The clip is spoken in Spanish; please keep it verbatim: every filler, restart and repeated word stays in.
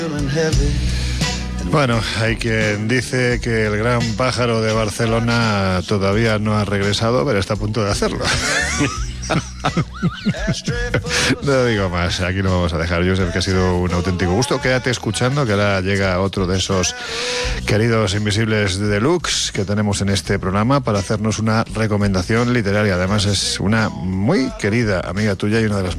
Bueno, hay quien dice que el gran pájaro de Barcelona todavía no ha regresado, pero está a punto de hacerlo. No digo más, aquí lo vamos a dejar. Josep, que ha sido un auténtico gusto. Quédate escuchando, que ahora llega otro de esos queridos invisibles deluxe que tenemos en este programa para hacernos una recomendación literaria. Además es una muy querida amiga tuya y una de las